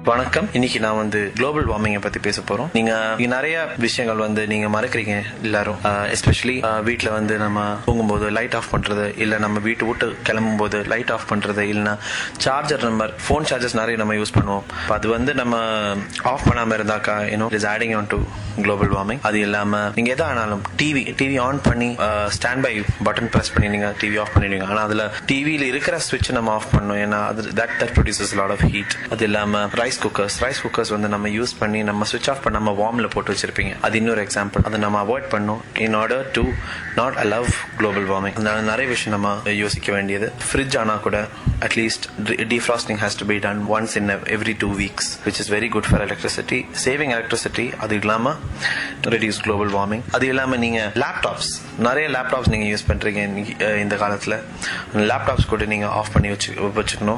வணக்கம். இன்னைக்கு நான் குளோபல் வார்மிங்கை பத்தி பேச போறோம். நீங்க நிறைய விஷயங்கள் நீங்க மறக்கிறீங்க எல்லாரும். எஸ்பெஷலி வீட்டுல நம்ம தூங்கும்போது லைட் ஆஃப் பண்றது, இல்ல நம்ம விட்டு கிளம்பும் போது லைட் ஆஃப் பண்றது, இல்லைன்னா சார்ஜர் போன் சார்ஜர்ஸ் நிறைய நம்ம யூஸ் பண்ணுவோம். அது நம்ம ஆஃப் பண்ணாம இருந்தாக்கா is adding on to global warming. அது இல்லாம நீங்க எதா ஆனாலும் டிவி ஆன் பண்ணி ஸ்டாண்ட் பை பட்டன் பிரஸ் பண்ணி நீங்க டிவி ஆஃப் பண்ணிடுவீங்க. ஆனா அதுல டிவியில இருக்கிற ஸ்விட்ச் நம்ம ஆஃப் பண்ணணும். ஏன்னா that produces a lot of heat. அது இல்லாம ரைஸ் குக்கர்ஸ் நம்ம யூஸ் பண்ணி நம்ம ஸ்விட்ச் ஆஃப் பண்ணாம வார்ம்ல போட்டு வச்சிருப்பீங்க. அது இன்னொரு எக்ஸாம்பிள். அதை நம்ம அவாய்ட் பண்ணணும் in order to not allow global warming. நிறைய விஷயம் நம்ம யோசிக்க வேண்டியது. ஃப்ரிட்ஜ் ஆனா கூட at least defrosting has to be done once in every 2 weeks, which is very good for electricity, saving electricity. அது இல்லாம reduce global warming. அது இல்லாம நீங்க நிறைய லேப்டாப்ஸ் நீங்க யூஸ் பண்றீங்க இந்த காலத்துல. லேப்டாப்ஸ் கூட நீங்க ஆஃப் பண்ணி வச்சுக்கணும்.